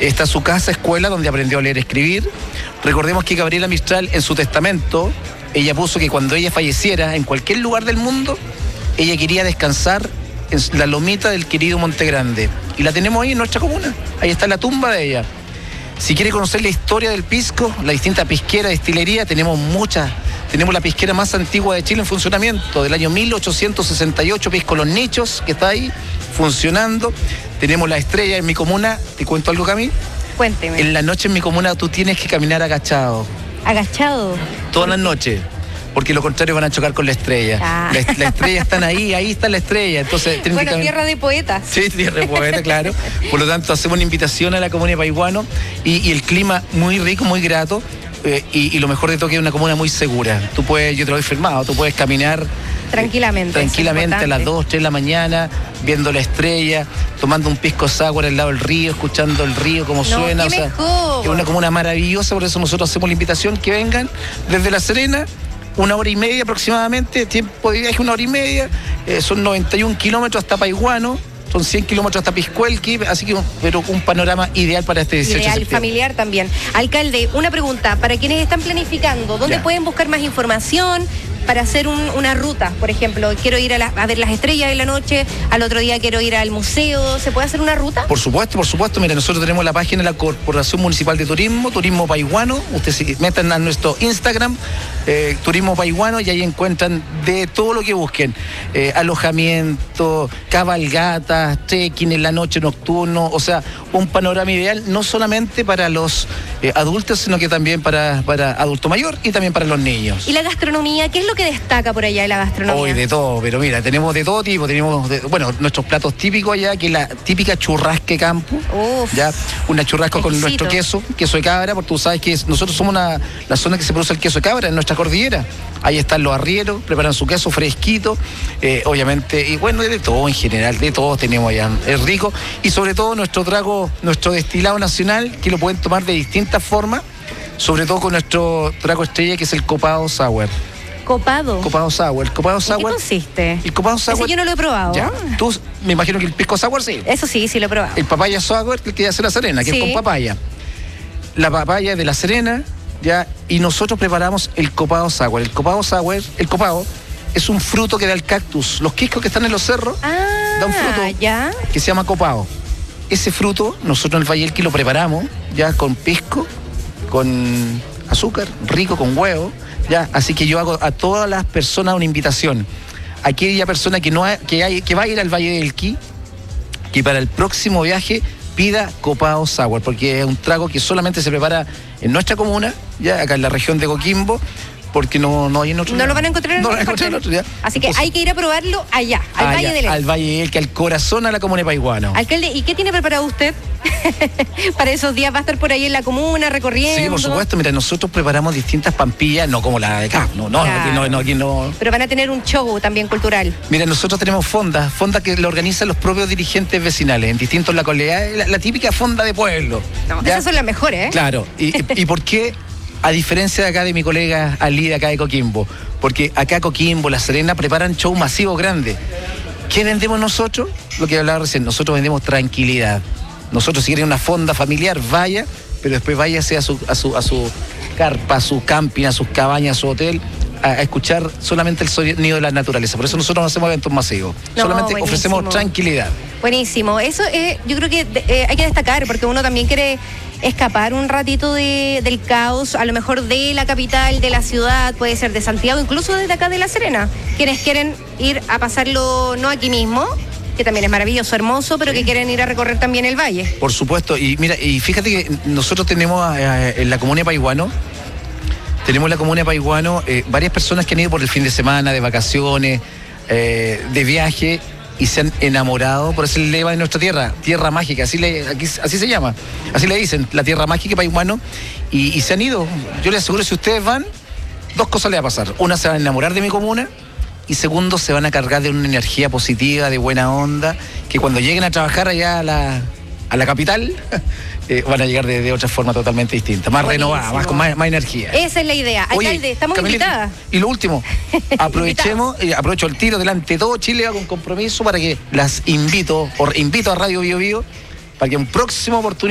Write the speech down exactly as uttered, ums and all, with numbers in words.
Está su casa escuela donde aprendió a leer y escribir. Recordemos que Gabriela Mistral en su testamento, ella puso que cuando ella falleciera en cualquier lugar del mundo, ella quería descansar en la lomita del querido Monte Grande. Y la tenemos ahí en nuestra comuna. Ahí está la tumba de ella. Si quiere conocer la historia del pisco, la distinta pisquera, destilería, tenemos muchas. Tenemos la pisquera más antigua de Chile en funcionamiento, del año mil ochocientos sesenta y ocho, Pisco Los Nichos, que está ahí funcionando. Tenemos la estrella en mi comuna. ¿Te cuento algo, Cami? Cuénteme. En la noche en mi comuna tú tienes que caminar agachado. ¿Agachado? Todas las noches. Porque lo contrario van a chocar con la estrella. Ah. La, la estrella están ahí, ahí está la estrella. Entonces, bueno, que tierra de poetas. Sí, tierra de poetas, claro. Por lo tanto, hacemos una invitación a la comuna de Paihuano y, y el clima muy rico, muy grato. Eh, y, y lo mejor de todo que es una comuna muy segura. Tú puedes, yo te lo he firmado, tú puedes caminar tranquilamente. Eh, tranquilamente a las dos, tres de la mañana, viendo la estrella, tomando un pisco sour al lado del río, escuchando el río como no, suena. O sea, es una comuna maravillosa, por eso nosotros hacemos la invitación que vengan desde La Serena. Una hora y media aproximadamente, tiempo de viaje una hora y media, eh, son noventa y un kilómetros hasta Paihuano, son cien kilómetros hasta Piscuelqui, así que pero un panorama ideal para este dieciocho ideal, de septiembre. Familiar también. Alcalde, una pregunta, para quienes están planificando, ¿dónde ya. pueden buscar más información para hacer un, una ruta? Por ejemplo, quiero ir a, la, a ver las estrellas de la noche, al otro día quiero ir al museo, ¿se puede hacer una ruta? Por supuesto, por supuesto. Mira, nosotros tenemos la página de la Corporación Municipal de Turismo, Turismo Paihuano. Ustedes se metan a nuestro Instagram, eh, Turismo Paihuano, y ahí encuentran de todo lo que busquen. Eh, alojamiento, cabalgatas, trekking en la noche, nocturno, o sea, un panorama ideal, no solamente para los eh, adultos, sino que también para, para adulto mayor y también para los niños. ¿Y la gastronomía? ¿Qué es lo que destaca por allá de la gastronomía? Hoy de todo, pero mira, tenemos de todo tipo, tenemos, de, bueno, nuestros platos típicos allá, que es la típica churrasque campo, Uf, ya, una churrasco exquisito. Con nuestro queso, queso de cabra, porque tú sabes que es, nosotros somos una, la zona que se produce el queso de cabra en nuestra cordillera. Ahí están los arrieros, preparan su queso fresquito, eh, obviamente, y bueno, de todo en general, de todo tenemos allá, es rico, y sobre todo nuestro trago, nuestro destilado nacional, que lo pueden tomar de distintas formas, sobre todo con nuestro trago estrella, que es el copado sour. Copado. Copado sour. El copado sour. ¿En qué consiste? El copado sour. Ese yo no lo he probado. Ya. Tú, me imagino que el pisco sour sí. Eso sí, sí lo he probado. El papaya sour, que que hace La Serena, que sí. es con papaya. La papaya de La Serena, ya, y nosotros preparamos el copado sour. El copado sour, el copado es un fruto que da el cactus. Los quiscos que están en los cerros, ah, da un fruto ya. que se llama copado. Ese fruto, nosotros en el Valle del Elqui lo preparamos, ya, con pisco, con azúcar, rico, con huevo. Ya, así que yo hago a todas las personas una invitación. Aquella persona que no ha, que, hay, que va a ir al Valle del Elqui, que para el próximo viaje pida copado sour, porque es un trago que solamente se prepara en nuestra comuna, ya acá en la región de Coquimbo, porque no, no hay en otro No día. lo van a encontrar en, no otro, lo van a encontrar en otro día. Así que Entonces, hay que ir a probarlo allá, al allá, Valle del Elqui. Al Valle del Elqui, al corazón a la comuna de Paihuano. Alcalde, ¿y qué tiene preparado usted para esos días? ¿Va a estar por ahí en la comuna recorriendo? Sí, por supuesto. Mira, nosotros preparamos distintas pampillas, no como la de acá. No, no, claro. aquí no, no, aquí no. Pero van a tener un show también cultural. Mira, nosotros tenemos fondas, fondas que lo organizan los propios dirigentes vecinales, en distintos localidades, la, la típica fonda de pueblo. No, esas son las mejores, ¿eh? Claro. ¿Y, y por qué? A diferencia de acá de mi colega Ali de acá de Coquimbo, porque acá Coquimbo, La Serena preparan show masivo grande. ¿Qué vendemos nosotros? Lo que hablaba recién, nosotros vendemos tranquilidad. Nosotros si quieren una fonda familiar, vaya, pero después váyase a su, a su, a su carpa, a su camping, a sus cabañas, a su hotel, a, a escuchar solamente el sonido de la naturaleza. Por eso nosotros no hacemos eventos masivos. No, solamente buenísimo. Ofrecemos tranquilidad. Buenísimo. Eso eh, yo creo que eh, hay que destacar, porque uno también quiere escapar un ratito de, del caos, a lo mejor de la capital, de la ciudad, puede ser de Santiago, incluso desde acá de La Serena. Quienes quieren ir a pasarlo, no aquí mismo, que también es maravilloso, hermoso, pero sí. que quieren ir a recorrer también el valle. Por supuesto, y mira, y fíjate que nosotros tenemos eh, en la comuna de Paihuano, tenemos en la comuna de Paihuano eh, varias personas que han ido por el fin de semana, de vacaciones, eh, de viaje, y se han enamorado, por eso el lema de nuestra tierra, tierra mágica, así, le, aquí, así se llama, así le dicen, la tierra mágica Paihuano, y, y se han ido. Yo les aseguro, si ustedes van, dos cosas les va a pasar. Una, se van a enamorar de mi comuna, y segundo, se van a cargar de una energía positiva, de buena onda, que cuando lleguen a trabajar allá a la, a la capital, eh, van a llegar de, de otra forma totalmente distinta, más Buenísimo. renovada, más, con más, más energía. Esa es la idea. Oye, Alcalde, estamos Camilita, invitadas. Y lo último, aprovechemos, eh, aprovecho el tiro delante de todo Chile con compromiso para que las invito, o invito a Radio Bio Bio, para que en próxima oportunidad